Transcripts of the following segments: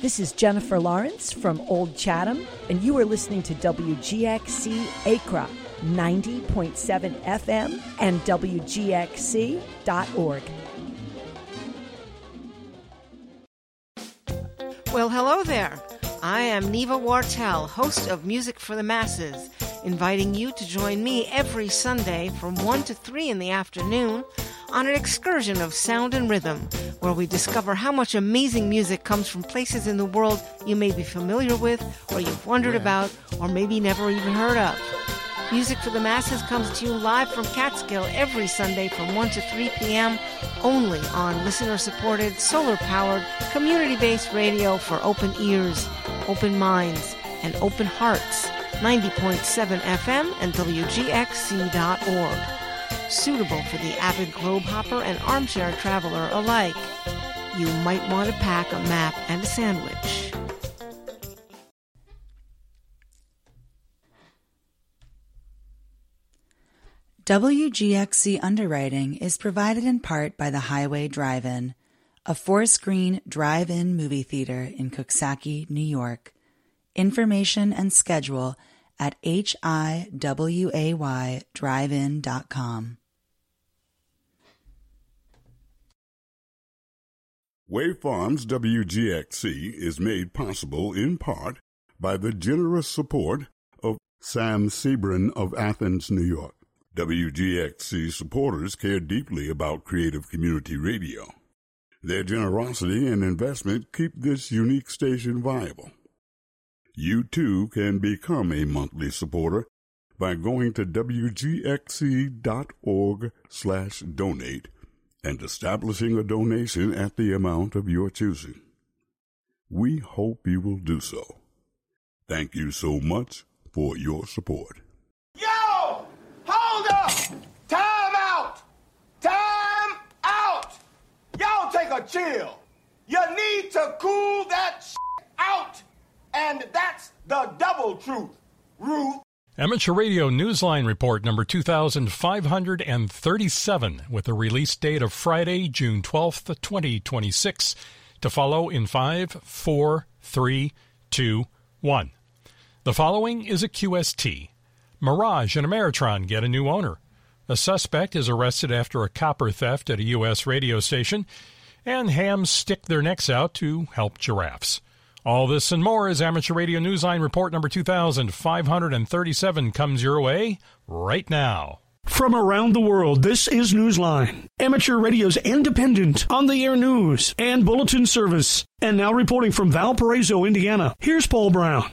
This is Jennifer Lawrence from Old Chatham, and you are listening to WGXC Accra 90.7 FM and WGXC.org. Well, hello there. I am Neva Wartell, host of Music for the Masses, inviting you to join me every Sunday from 1 to 3 in the afternoon on an excursion of sound and rhythm, where we discover how much amazing music comes from places in the world you may be familiar with, or you've wondered about, or maybe never even heard of. Music for the Masses comes to you live from Catskill every Sunday from 1 to 3 p.m. only on listener-supported, solar-powered, community-based radio for open ears, open minds, and open hearts. 90.7 FM and WGXC.org. Suitable for the avid globe hopper and armchair traveler alike. You might want to pack a map and a sandwich. WGXC underwriting is provided in part by the Highway Drive-In, a 4-screen drive-in movie theater in Coxsackie, New York. Information and schedule at hiwaydrivein.com. Wave Farms WGXC is made possible in part by the generous support of Sam Sebrin of Athens, New York. WGXC supporters care deeply about creative community radio. Their generosity and investment keep this unique station viable. You, too, can become a monthly supporter by going to wgxc.org/donate and establishing a donation at the amount of your choosing. We hope you will do so. Thank you so much for your support. Yo! Hold up! Time out! Time out! Y'all take a chill. You need to cool that out. And that's the double truth, Ruth. Amateur Radio Newsline Report number 2537 with a release date of Friday, June 12th, 2026, to follow in 5, 4, 3, 2, 1. The following is a QST. Mirage and Ameritron get a new owner. A suspect is arrested after a copper theft at a U.S. radio station, and hams stick their necks out to help giraffes. All this and more as Amateur Radio Newsline Report number 2537 comes your way right now. From around the world, this is Newsline, Amateur Radio's independent, on-the-air news and bulletin service. And now reporting from Valparaiso, Indiana, here's Paul Brown,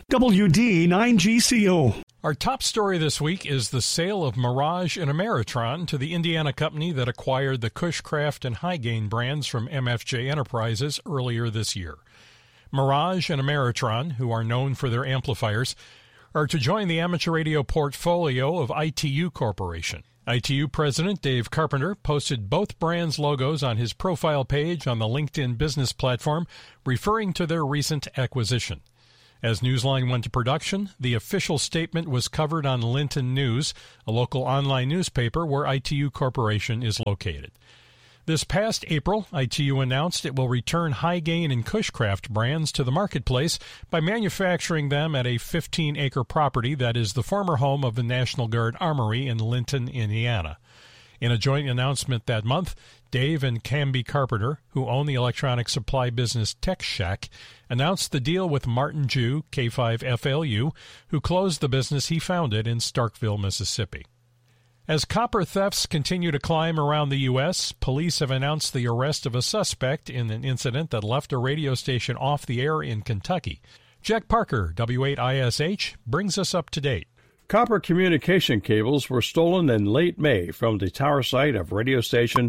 WD9GCO. Our top story this week is the sale of Mirage and Ameritron to the Indiana company that acquired the Cushcraft and Hi-Gain brands from MFJ Enterprises earlier this year. Mirage and Ameritron, who are known for their amplifiers, are to join the amateur radio portfolio of ITU Corporation. ITU President Dave Carpenter posted both brands' logos on his profile page on the LinkedIn business platform, referring to their recent acquisition. As Newsline went to production, the official statement was covered on Linton News, a local online newspaper where ITU Corporation is located. This past April, ITU announced it will return Hi-Gain and Cushcraft brands to the marketplace by manufacturing them at a 15-acre property that is the former home of the National Guard Armory in Linton, Indiana. In a joint announcement that month, Dave and Camby Carpenter, who own the electronic supply business Tech Shack, announced the deal with Martin Jew, K5FLU, who closed the business he founded in Starkville, Mississippi. As copper thefts continue to climb around the U.S., police have announced the arrest of a suspect in an incident that left a radio station off the air in Kentucky. Jack Parker, W8ISH, brings us up to date. Copper communication cables were stolen in late May from the tower site of radio station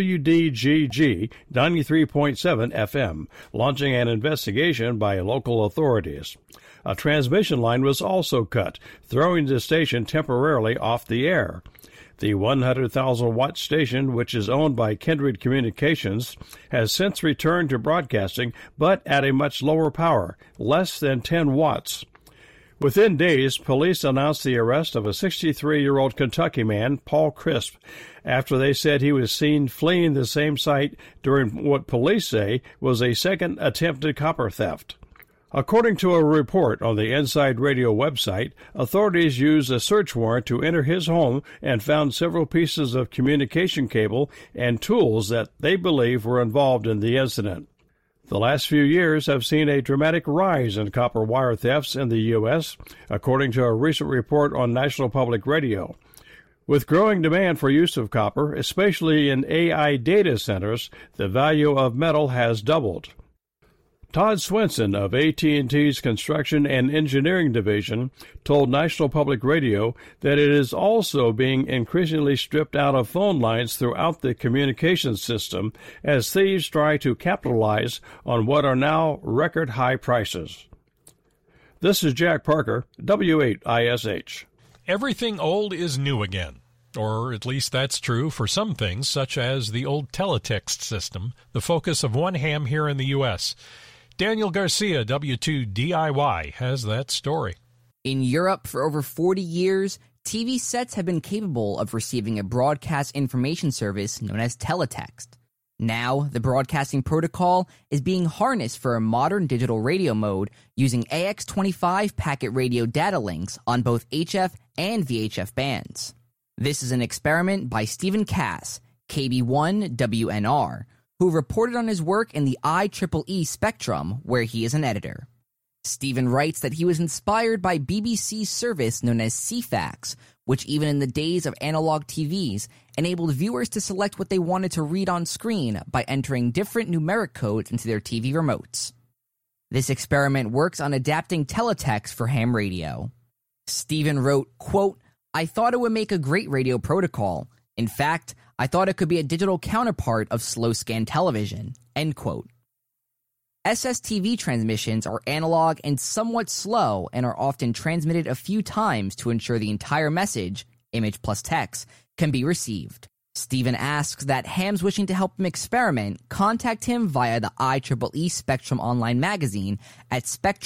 WDGG 93.7 FM, launching an investigation by local authorities. A transmission line was also cut, throwing the station temporarily off the air. The 100,000-watt station, which is owned by Kindred Communications, has since returned to broadcasting, but at a much lower power, less than 10 watts. Within days, police announced the arrest of a 63-year-old Kentucky man, Paul Crisp, after they said he was seen fleeing the same site during what police say was a second attempted copper theft. According to a report on the Inside Radio website, authorities used a search warrant to enter his home and found several pieces of communication cable and tools that they believe were involved in the incident. The last few years have seen a dramatic rise in copper wire thefts in the U.S., according to a recent report on National Public Radio. With growing demand for use of copper, especially in AI data centers, the value of metal has doubled. Todd Swenson of AT&T's Construction and Engineering Division told National Public Radio that it is also being increasingly stripped out of phone lines throughout the communications system as thieves try to capitalize on what are now record high prices. This is Jack Parker, W8ISH. Everything old is new again. Or at least that's true for some things, such as the old teletext system, the focus of one ham here in the U.S. Daniel Garcia, W2DIY, has that story. In Europe, for over 40 years, TV sets have been capable of receiving a broadcast information service known as teletext. Now, the broadcasting protocol is being harnessed for a modern digital radio mode using AX25 packet radio data links on both HF and VHF bands. This is an experiment by Stephen Cass, KB1WNR, who reported on his work in the IEEE Spectrum, where he is an editor. Stephen writes that he was inspired by BBC's service known as CFAX, which even in the days of analog TVs, enabled viewers to select what they wanted to read on screen by entering different numeric codes into their TV remotes. This experiment works on adapting teletext for ham radio. Stephen wrote, quote, "I thought it would make a great radio protocol. In fact, I thought it could be a digital counterpart of slow-scan television," end quote. SSTV transmissions are analog and somewhat slow and are often transmitted a few times to ensure the entire message, image plus text, can be received. Stephen asks that hams wishing to help him experiment contact him via the IEEE Spectrum Online magazine at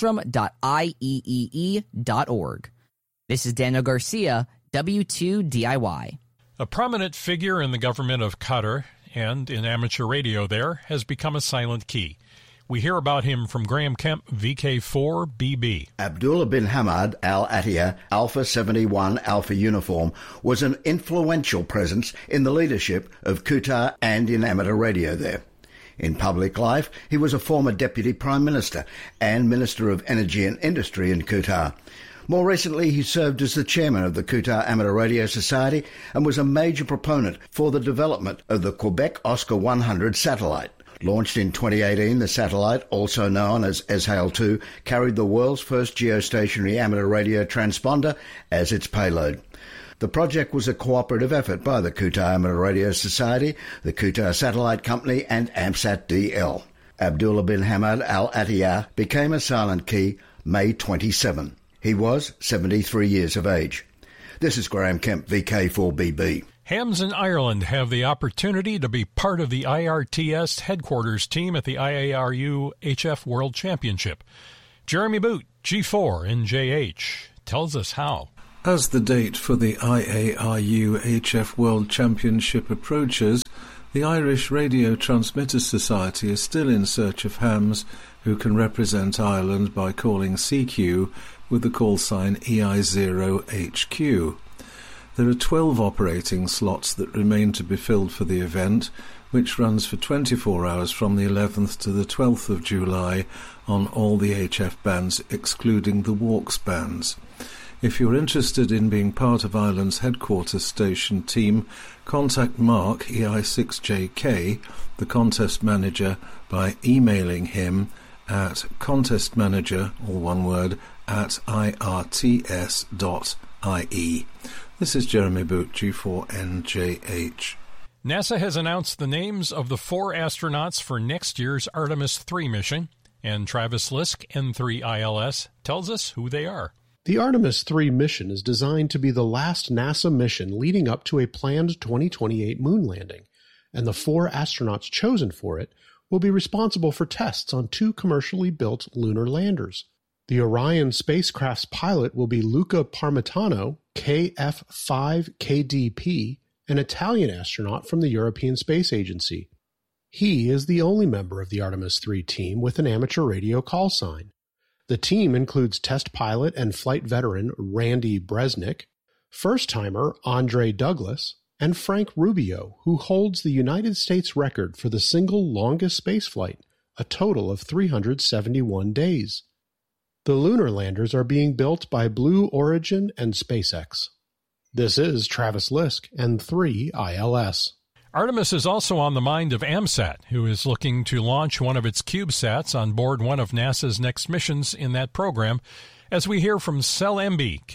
spectrum.ieee.org. This is Daniel Garcia, W2DIY. A prominent figure in the government of Qatar and in amateur radio there has become a silent key. We hear about him from Graham Kemp, VK4BB. Abdullah bin Hamad Al Attiyah, Alpha 71 Alpha Uniform, was an influential presence in the leadership of Qatar and in amateur radio there. In public life, he was a former Deputy Prime Minister and Minister of Energy and Industry in Qatar. More recently, he served as the chairman of the Qatar Amateur Radio Society and was a major proponent for the development of the Quebec Oscar 100 satellite. Launched in 2018, the satellite, also known as Eshail-2, carried the world's first geostationary amateur radio transponder as its payload. The project was a cooperative effort by the Qatar Amateur Radio Society, the Qatar Satellite Company and AMSAT DL. Abdullah bin Hamad Al Attiyah became a silent key May 27. He was 73 years of age. This is Graham Kemp, VK4BB. Hams in Ireland have the opportunity to be part of the IRTS headquarters team at the IARU HF World Championship. Jeremy Boot, G4 and JH, tells us how. As the date for the IARU HF World Championship approaches, the Irish Radio Transmitters Society is still in search of hams who can represent Ireland by calling CQ with the call sign EI0HQ. There are 12 operating slots that remain to be filled for the event, which runs for 24 hours from the 11th to the 12th of July on all the HF bands excluding the WARX bands. If you're interested in being part of Ireland's headquarters station team, contact Mark, EI6JK, the contest manager, by emailing him at contestmanager, all one word, at irts.ie. This is Jeremy Boot, G4NJH. NASA has announced the names of the 4 astronauts for next year's Artemis 3 mission, and Travis Lisk, N3ILS, tells us who they are. The Artemis 3 mission is designed to be the last NASA mission leading up to a planned 2028 moon landing, and the 4 astronauts chosen for it will be responsible for tests on 2 commercially built lunar landers. The Orion spacecraft's pilot will be Luca Parmitano, KF5KDP, an Italian astronaut from the European Space Agency. He is the only member of the Artemis 3 team with an amateur radio call sign. The team includes test pilot and flight veteran Randy Bresnik, first-timer Andre Douglas, and Frank Rubio, who holds the United States record for the single longest spaceflight, a total of 371 days. The lunar landers are being built by Blue Origin and SpaceX. This is Travis Lisk and 3ILS. Artemis is also on the mind of AMSAT, who is looking to launch one of its CubeSats on board one of NASA's next missions in that program, as we hear from Cell MB,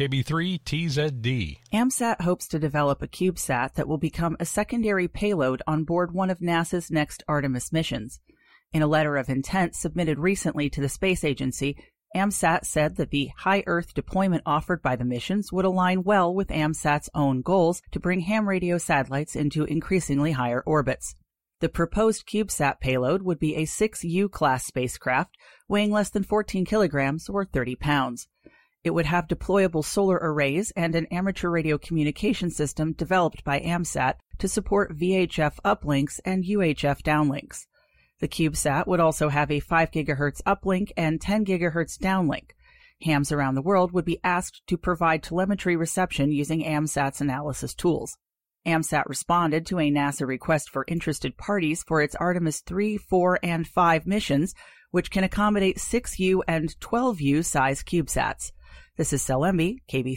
KB3TZD. AMSAT hopes to develop a CubeSat that will become a secondary payload on board one of NASA's next Artemis missions. In a letter of intent submitted recently to the space agency, AMSAT said that the high Earth deployment offered by the missions would align well with AMSAT's own goals to bring ham radio satellites into increasingly higher orbits. The proposed CubeSat payload would be a 6U-class spacecraft weighing less than 14 kilograms or 30 pounds. It would have deployable solar arrays and an amateur radio communication system developed by AMSAT to support VHF uplinks and UHF downlinks. The CubeSat would also have a 5 GHz uplink and 10 GHz downlink. Hams around the world would be asked to provide telemetry reception using AMSAT's analysis tools. AMSAT responded to a NASA request for interested parties for its Artemis 3, 4, and 5 missions, which can accommodate 6U and 12U size CubeSats. This is Cell MB,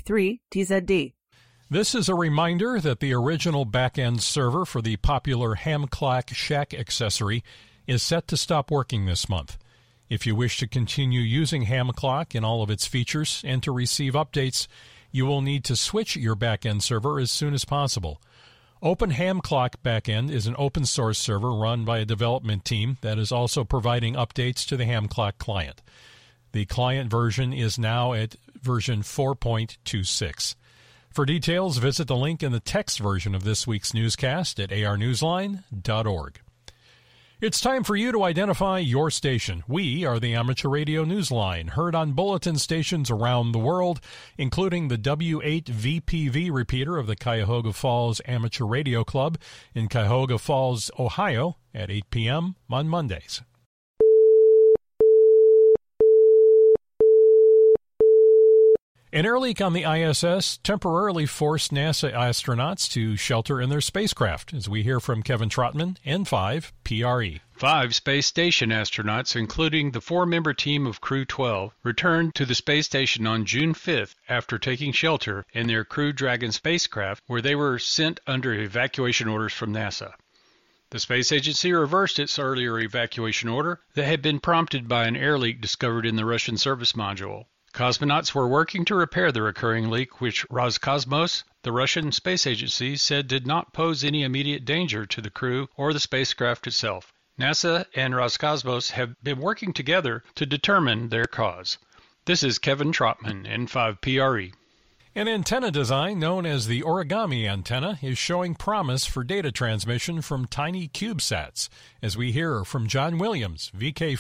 KB3TZD. This is a reminder that the original back-end server for the popular Hamclack Shack accessory is set to stop working this month. If you wish to continue using Hamclock in all of its features and to receive updates, you will need to switch your back-end server as soon as possible. Open Hamclock Backend is an open-source server run by a development team that is also providing updates to the Hamclock client. The client version is now at version 4.26. For details, visit the link in the text version of this week's newscast at arnewsline.org. It's time for you to identify your station. We are the Amateur Radio Newsline, heard on bulletin stations around the world, including the W8VPV repeater of the Cuyahoga Falls Amateur Radio Club in Cuyahoga Falls, Ohio, at 8 p.m. on Mondays. An air leak on the ISS temporarily forced NASA astronauts to shelter in their spacecraft, as we hear from Kevin Trotman, N5 PRE. 5 space station astronauts, including the 4-member team of Crew 12, returned to the space station on June 5th after taking shelter in their Crew Dragon spacecraft, where they were sent under evacuation orders from NASA. The space agency reversed its earlier evacuation order that had been prompted by an air leak discovered in the Russian service module. Cosmonauts were working to repair the recurring leak, which Roscosmos, the Russian space agency, said did not pose any immediate danger to the crew or the spacecraft itself. NASA and Roscosmos have been working together to determine their cause. This is Kevin Trotman, N5 PRE. An antenna design known as the origami antenna is showing promise for data transmission from tiny CubeSats, as we hear from John Williams,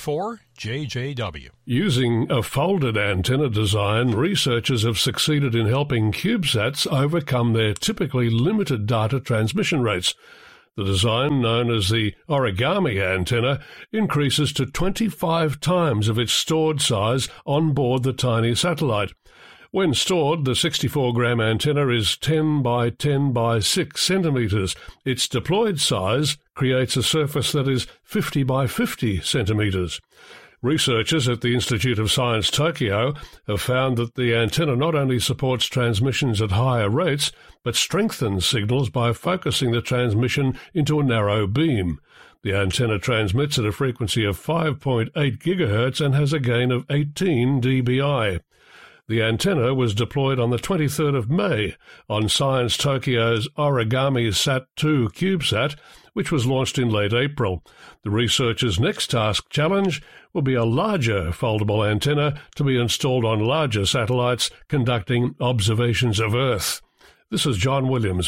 VK4JJW. Using a folded antenna design, researchers have succeeded in helping CubeSats overcome their typically limited data transmission rates. The design, known as the origami antenna, increases to 25 times of its stored size on board the tiny satellite. When stored, the 64-gram antenna is 10 by 10 by 6 centimeters. Its deployed size creates a surface that is 50 by 50 centimeters. Researchers at the Institute of Science Tokyo have found that the antenna not only supports transmissions at higher rates, but strengthens signals by focusing the transmission into a narrow beam. The antenna transmits at a frequency of 5.8 gigahertz and has a gain of 18 dBi. The antenna was deployed on the 23rd of May on Science Tokyo's Origami Sat-2 CubeSat, which was launched in late April. The researchers' next task challenge will be a larger foldable antenna to be installed on larger satellites conducting observations of Earth. This is John Williams,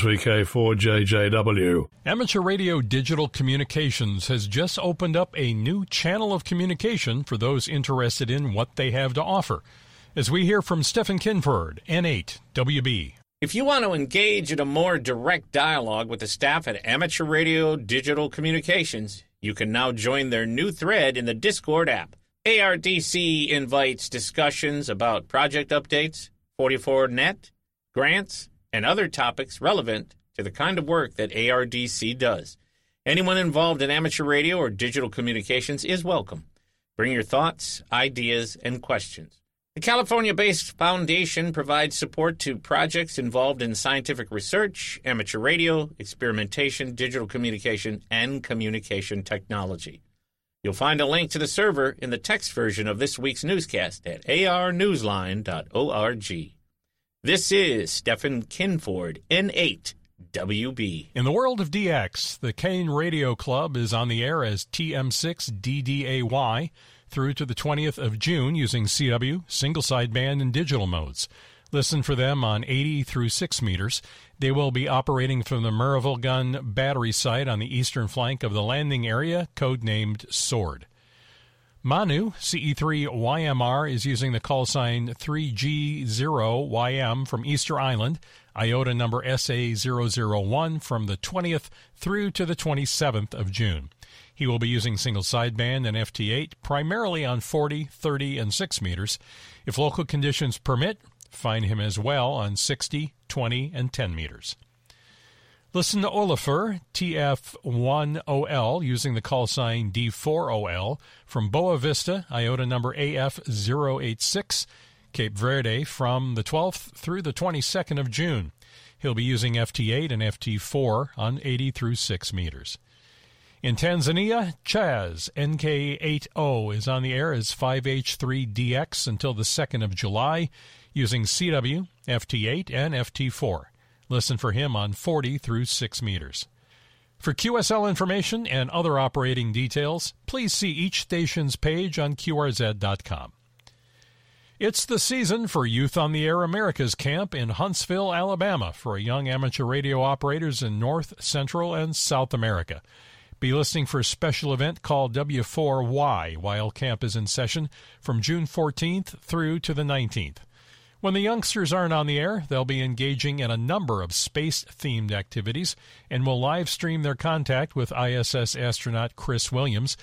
VK4JJW. Amateur Radio Digital Communications has just opened up a new channel of communication for those interested in what they have to offer. As we hear from Stephen Kinford, N8WB. If you want to engage in a more direct dialogue with the staff at Amateur Radio Digital Communications, you can now join their new thread in the Discord app. ARDC invites discussions about project updates, 44net, grants, and other topics relevant to the kind of work that ARDC does. Anyone involved in amateur radio or digital communications is welcome. Bring your thoughts, ideas, and questions. The California-based foundation provides support to projects involved in scientific research, amateur radio, experimentation, digital communication, and communication technology. You'll find a link to the server in the text version of this week's newscast at arnewsline.org. This is Stephen Kinford, N8WB. In the world of DX, the Kane Radio Club is on the air as TM6DDAY through to the 20th of June using CW, single sideband, and digital modes. Listen for them on 80 through 6 meters. They will be operating from the Murrayville Gun battery site on the eastern flank of the landing area, codenamed Sword. Manu, CE3YMR, is using the call sign 3G0YM from Easter Island, IOTA number SA001 from the 20th through to the 27th of June. He will be using single sideband and FT8, primarily on 40, 30, and 6 meters. If local conditions permit, find him as well on 60, 20, and 10 meters. Listen to Olafur, TF1OL, using the call sign D4OL, from Boa Vista, IOTA number AF086, Cape Verde, from the 12th through the 22nd of June. He'll be using FT8 and FT4 on 80 through 6 meters. In Tanzania, Chaz, NK80, is on the air as 5H3DX until the 2nd of July, using CW, FT8, and FT4. Listen for him on 40 through 6 meters. For QSL information and other operating details, please see each station's page on QRZ.com. It's the season for Youth on the Air America's Camp in Huntsville, Alabama, for young amateur radio operators in North, Central, and South America. Be listening for a special event called W4Y while camp is in session from June 14th through to the 19th. When the youngsters aren't on the air, they'll be engaging in a number of space-themed activities and will live stream their contact with ISS astronaut Chris Williams,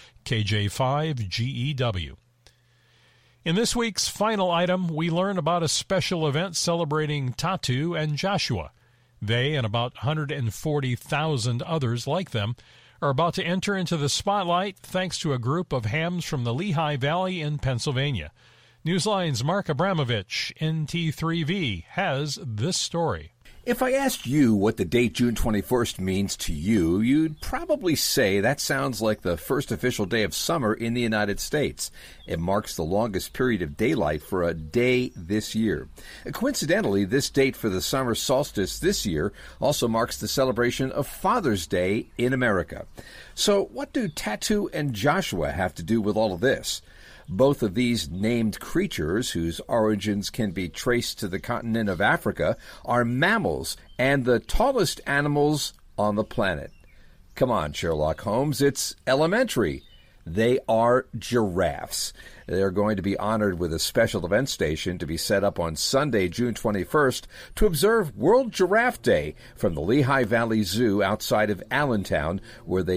KJ5GEW. In this week's final item, we learn about a special event celebrating Tatu and Joshua. They and about 140,000 others like them are about to enter into the spotlight thanks to a group of hams from the Lehigh Valley in Pennsylvania. Newsline's Mark Abramovich, NT3V, has this story. If I asked you what the date June 21st means to you, you'd probably say that sounds like the first official day of summer in the United States. It marks the longest period of daylight for a day this year. Coincidentally, this date for the summer solstice this year also marks the celebration of Father's Day in America. So what do Tatu and Joshua have to do with all of this? Both of these named creatures, whose origins can be traced to the continent of Africa, are mammals and the tallest animals on the planet. Come on, Sherlock Holmes, it's elementary. They are giraffes. They're going to be honored with a special event station to be set up on Sunday, June 21st, to observe World Giraffe Day from the Lehigh Valley Zoo outside of Allentown, where they